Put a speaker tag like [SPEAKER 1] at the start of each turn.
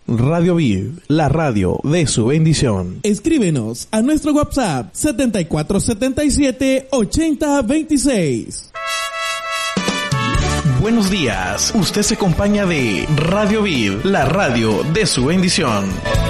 [SPEAKER 1] Radio Vid, la radio de su bendición.
[SPEAKER 2] Escríbenos a nuestro WhatsApp 7477-8026.
[SPEAKER 1] Buenos días, usted se acompaña de Radio Vid, la radio de su bendición.